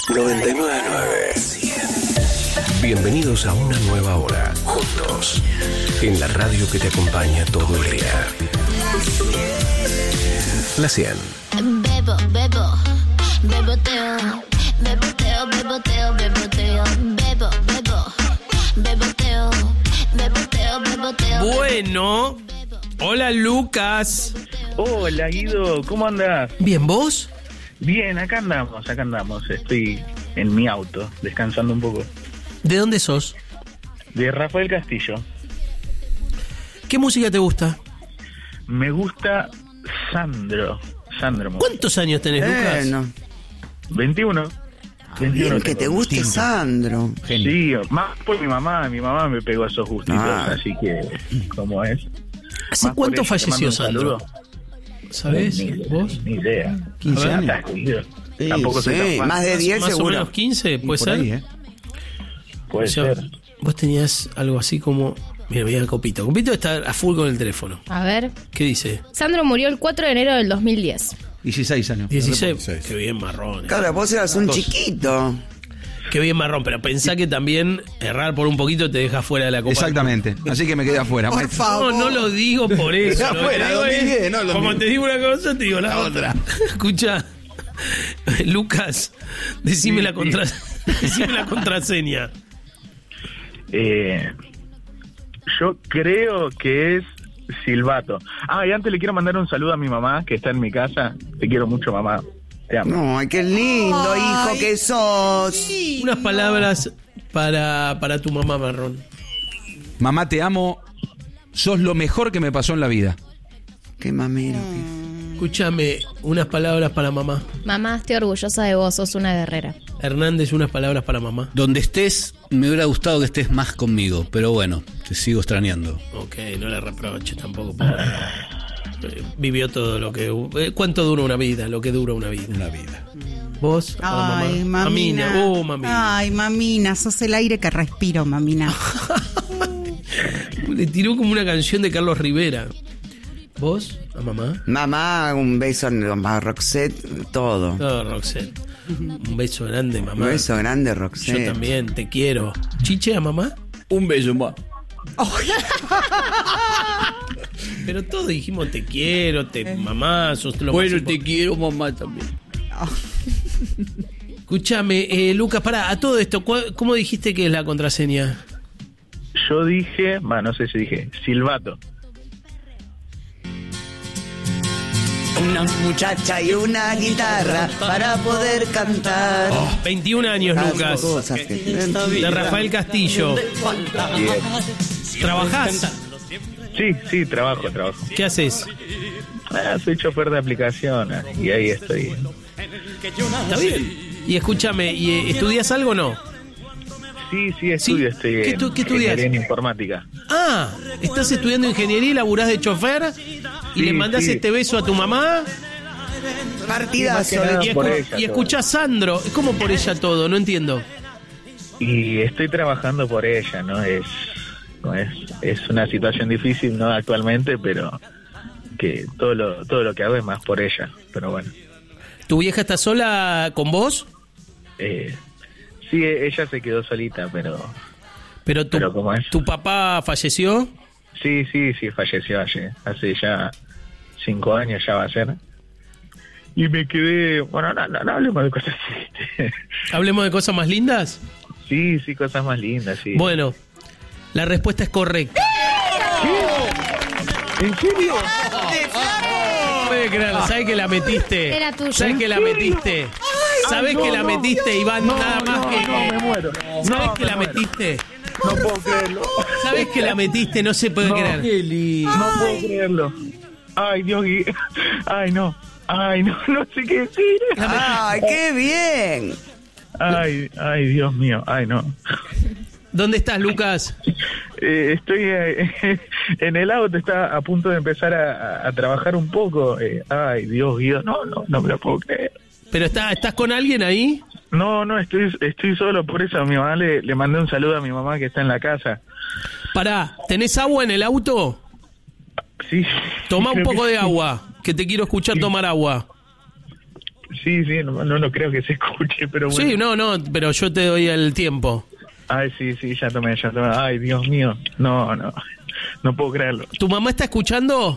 99.9. Bienvenidos a una nueva hora, juntos, en la radio que te acompaña todo el día. La 100. Bebo, bebo, beboteo, beboteo, beboteo, beboteo, bebo, bebo, beboteo, beboteo, beboteo. Bueno, hola Lucas. Hola Guido, ¿cómo andás? Bien, ¿vos? Bien, acá andamos. Estoy en mi auto, descansando un poco. ¿De dónde sos? De Rafael Castillo. ¿Qué música te gusta? Me gusta Sandro. ¿Cuántos años tenés, Lucas? 21. Bien que te guste distinto. Sandro. Sí, más por mi mamá me pegó esos gustitos, así que, ¿cómo es? ¿Hace Más cuánto por eso te falleció mando un Sandro? saludo. ¿Sabés? ¿Vos? Ni idea. 15 A ver, años. estás, Guido. Sí, Tampoco sí, soy tan fan. más de 10 Más o seguro. menos 15, ¿puede Por ser? ahí, Puede O sea, ser. vos tenías algo así como... Mira, mira Copito. Copito está a full con el teléfono. A ver. ¿Qué dice? Sandro murió el 4 de enero del 2010. 16 años. 16. Qué bien marrón. Claro, vos eras un chiquito. Qué bien marrón, pero pensá que también errar por un poquito te deja fuera de la Copa. Exactamente. Así que me quedé afuera. Por maestro. favor. No lo digo por eso. Lo que Afuera, digo es, 2010, no, 2010. como te digo una cosa, te digo la otra. Escucha, Lucas, decime la contraseña. Yo creo que es Silbato. Y antes le quiero mandar un saludo a mi mamá, que está en mi casa. Te quiero mucho, mamá. Te amo. No, ay, qué lindo hijo que sos. Unas palabras para tu mamá marrón. Mamá, te amo. Sos lo mejor que me pasó en la vida. Qué mamero. Escúchame, unas palabras para mamá. Mamá, estoy orgullosa de vos, sos una guerrera. Hernández, unas palabras para mamá. Donde estés, me hubiera gustado que estés más conmigo, pero bueno, te sigo extrañando. Ok, no le reproche tampoco. Pobre. Vivió todo lo que... ¿Cuánto dura una vida? Lo que dura una vida. Una vida. ¿Vos? Para Ay, mamá. mamina. Mamina. Ay, mamina, sos el aire que respiro, mamina. Le tiró como una canción de Carlos Rivera. ¿Vos? ¿A mamá? Mamá, un beso a Roxette, todo. No, Roxette. Un beso grande, mamá. Un beso grande, Roxette. Yo también, te quiero. ¿Chiche a mamá? Un beso más. Pero todos dijimos te quiero, mamá, sos lo Bueno, más te quiero, mamá, también. Escúchame, Lucas, pará, a todo esto, ¿cómo dijiste que es la contraseña? Yo dije, no sé si dije, Silbato. Una muchacha y una guitarra para poder cantar. 21 años, Las Lucas. cosas que- De Rafael Castillo. Bien. ¿Trabajás? Sí, trabajo. ¿Qué haces? Soy chofer de aplicaciones y ahí estoy. ¿Está bien? Y escúchame, ¿y estudias algo o no? Sí, estudio. Sí. Estoy ¿Qué estudias? ingeniería en informática. ¿Estás estudiando ingeniería y laburás de chofer? ¿Y Sí, le mandás sí. este beso a tu mamá? Partidazo. Más que nada Y, por ella, y escuchás Sandro. ¿Cómo por ella todo? No entiendo. Y estoy trabajando por ella, ¿no? Es una situación difícil, ¿no? Actualmente, pero que todo lo que hago es más por ella. Pero bueno. ¿Tu vieja está sola con vos? Sí, ella se quedó solita, pero Pero ¿cómo es? ¿Tu papá falleció? Sí, falleció hace ya 5 años ya va a ser. Y me quedé, bueno, no hablemos de cosas tristes. ¿Hablemos de cosas más lindas? Sí, cosas más lindas, sí. Bueno, la respuesta es correcta. ¿En serio? No puede creer, ¿sabes que la metiste? Era tuya. ¿Sabes que la metiste? ¿Sabes que la metiste, Iván? Nada más que... me muero. ¿Sabes que la metiste? No puedo creerlo. ¿Sabes que la metiste? No se puede creer. No puedo creerlo. Ay, Dios, ay, no, no sé qué decir. ¡Ay, qué bien! Ay, Dios mío, ay, no. ¿Dónde estás, Lucas? Estoy en el auto, está a punto de empezar a trabajar un poco. Ay, Dios, Guido, no me lo puedo creer. ¿Pero estás con alguien ahí? No, estoy solo, por eso a mi mamá le mandé un saludo a mi mamá que está en la casa. Pará, ¿tenés agua en el auto? Sí. Toma un creo poco que de sí. agua, que te quiero escuchar tomar agua. Sí, no creo que se escuche, pero bueno. Sí, no, pero yo te doy el tiempo. Ay, sí, ya tomé. Ay, Dios mío, no puedo creerlo. ¿Tu mamá está escuchando?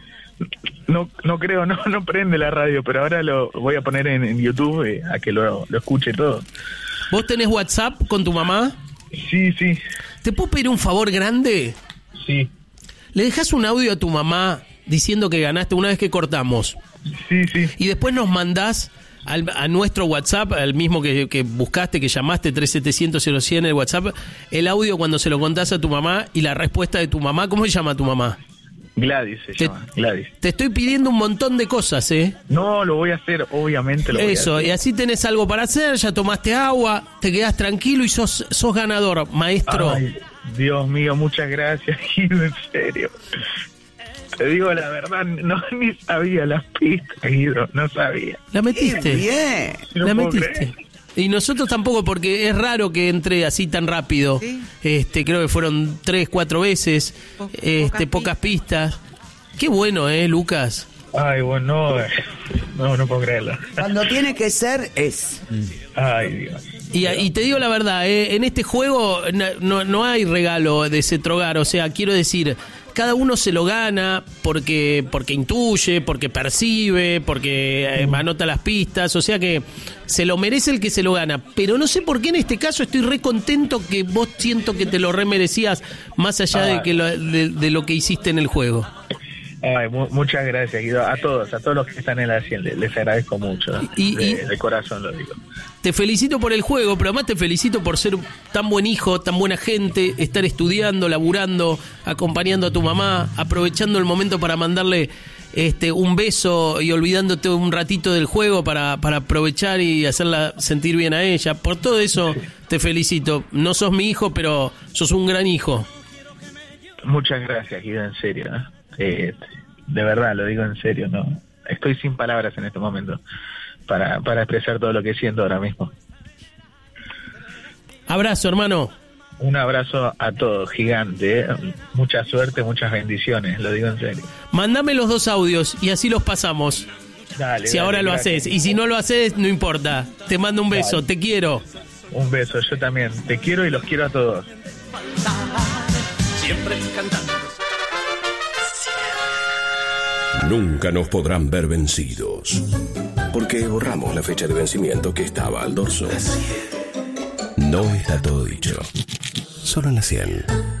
No creo, no prende la radio, pero ahora lo voy a poner en YouTube a que lo escuche todo. ¿Vos tenés WhatsApp con tu mamá? Sí. ¿Te puedo pedir un favor grande? Sí. ¿Le dejas un audio a tu mamá diciendo que ganaste una vez que cortamos? Sí. Y después nos mandás a nuestro WhatsApp, al mismo que buscaste, que llamaste, 3700-0100, el WhatsApp, el audio cuando se lo contás a tu mamá y la respuesta de tu mamá. ¿Cómo se llama tu mamá? Gladys se llama, Gladys. Te estoy pidiendo un montón de cosas, ¿eh? No, lo voy a hacer, obviamente lo voy a hacer. Eso, y así tenés algo para hacer, ya tomaste agua, te quedás tranquilo y sos ganador, maestro. Ay, Dios mío, muchas gracias, Guido, en serio. Te digo la verdad, ni sabía las pistas, Guido, no sabía. ¿La metiste? Bien. No La puedo metiste. creer. Y nosotros tampoco, porque es raro que entre así tan rápido. Sí. Creo que fueron 3-4 veces, pocas pistas. Qué bueno, Lucas. Ay, bueno, no puedo creerlo. Cuando tiene que ser, es. Ay, Dios. Y te digo la verdad, en este juego no hay regalo de Cetrogar, o sea, quiero decir, cada uno se lo gana porque intuye, porque percibe, porque anota las pistas, o sea que se lo merece el que se lo gana, pero no sé por qué en este caso estoy re contento que vos siento que te lo remerecías más allá de lo que hiciste en el juego. Ay, muchas gracias, Guido. A todos los que están en la hacienda, les agradezco mucho. De corazón lo digo. Te felicito por el juego, pero además te felicito por ser tan buen hijo, tan buena gente, estar estudiando, laburando, acompañando a tu mamá, aprovechando el momento para mandarle un beso y olvidándote un ratito del juego para aprovechar y hacerla sentir bien a ella. Por todo eso te felicito. No sos mi hijo, pero sos un gran hijo. Muchas gracias, Guido, en serio. De verdad, lo digo en serio, no. Estoy sin palabras en este momento para expresar todo lo que siento ahora mismo. Abrazo, hermano. Un abrazo a todos, gigante. Mucha suerte, muchas bendiciones, lo digo en serio. Mándame los 2 audios y así los pasamos. Dale, si ahora lo gracias. haces. Y si no lo haces, no importa. Te mando un beso, Dale. te quiero. Un beso, yo también. Te quiero y los quiero a todos. Siempre cantando. Nunca nos podrán ver vencidos, porque borramos la fecha de vencimiento que estaba al dorso. No está todo dicho, solo en la 100.